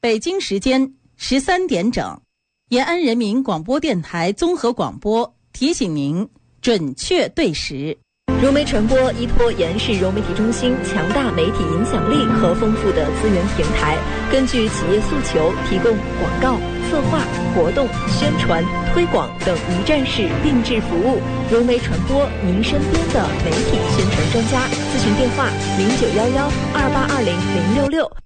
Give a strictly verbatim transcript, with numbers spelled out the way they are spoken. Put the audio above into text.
北京时间十三点整，延安人民广播电台综合广播提醒您准确对时。 融媒传播依托延安市融媒体中心强大媒体影响力和丰富的资源平台，根据企业诉求，提供广告、策划、活动、宣传、推广等一站式定制服务。融媒传播，您身边的媒体宣传专家。咨询电话：零九幺幺二八二零零六六。